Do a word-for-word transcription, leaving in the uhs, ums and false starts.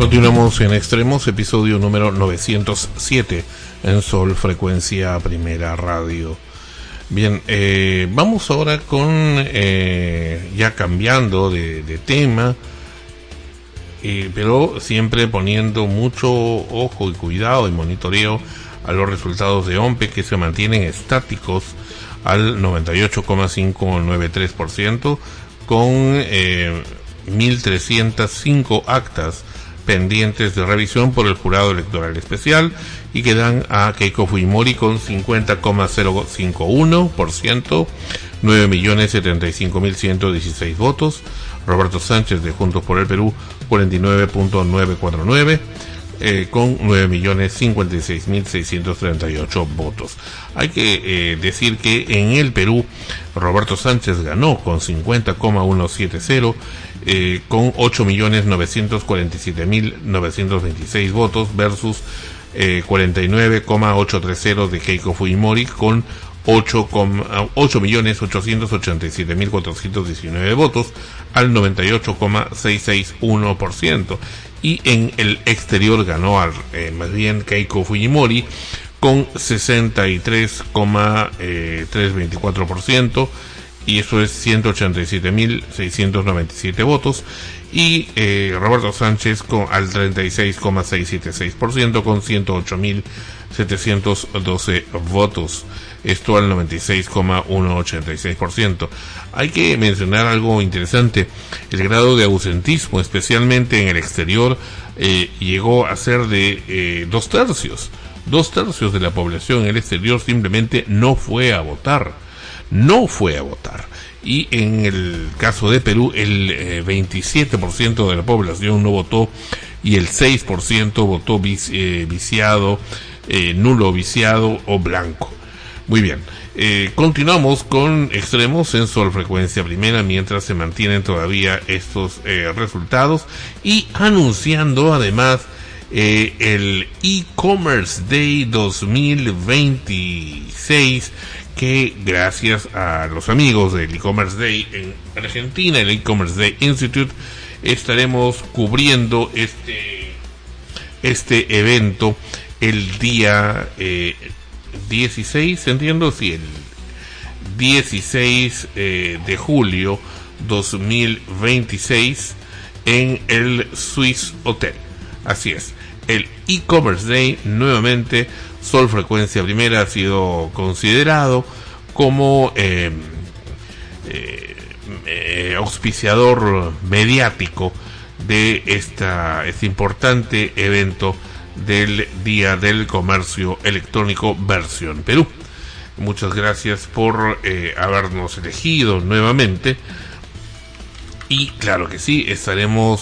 Continuamos en Extremos, episodio número novecientos siete en Sol Frecuencia Primera Radio. Bien, eh, vamos ahora con, eh, ya cambiando de, de tema, eh, pero siempre poniendo mucho ojo y cuidado y monitoreo a los resultados de OMPE, que se mantienen estáticos al noventa y ocho coma quinientos noventa y tres por ciento, con eh, mil trescientas cinco actas pendientes de revisión por el Jurado Electoral Especial, y que dan a Keiko Fujimori con cincuenta coma cero cincuenta y uno por ciento, nueve millones setenta y cinco mil ciento dieciséis votos. Roberto Sánchez de Juntos por el Perú, cuarenta y nueve punto novecientos cuarenta y nueve, eh, con nueve millones cincuenta y seis mil seiscientos treinta y ocho votos. Hay que eh, decir que en el Perú Roberto Sánchez ganó con cincuenta coma ciento setenta, eh, con ocho millones novecientos cuarenta y siete mil novecientos veintiséis votos versus eh, cuarenta y nueve coma ochocientos treinta de Keiko Fujimori con ocho millones ochocientos ochenta y siete mil cuatrocientos diecinueve votos al noventa y ocho coma seiscientos sesenta y uno por ciento. Y en el exterior ganó al, eh, más bien Keiko Fujimori con sesenta y tres coma trescientos veinticuatro por ciento, y eso es ciento ochenta y siete mil seiscientos noventa y siete votos, y eh, Roberto Sánchez con al treinta y seis coma seiscientos setenta y seis por ciento con ciento ocho mil setecientos doce votos, esto al noventa y seis coma ciento ochenta y seis por ciento. Hay que mencionar algo interesante: el grado de ausentismo, especialmente en el exterior, eh, llegó a ser de eh, dos tercios. Dos tercios de la población en el exterior simplemente no fue a votar. No fue a votar. Y en el caso de Perú, el eh, veintisiete por ciento de la población no votó, y el seis por ciento votó vici- eh, viciado, eh, nulo viciado o blanco. Muy bien, eh, continuamos con Extremos en Sol Frecuencia Primera mientras se mantienen todavía estos eh, resultados, y anunciando además eh, el e-commerce Day dos mil veintiséis, que gracias a los amigos del e-commerce Day en Argentina, el e-commerce Day Institute, estaremos cubriendo este este evento el día eh, dieciséis, entiendo, sí, el dieciséis eh, de julio dos mil veintiséis en el Swiss Hotel. Así es, el e-commerce Day. Nuevamente, Sol Frecuencia Primera ha sido considerado como eh, eh, eh, auspiciador mediático de esta, este importante evento del Día del Comercio Electrónico versión Perú. Muchas gracias por eh, habernos elegido nuevamente, y claro que sí, estaremos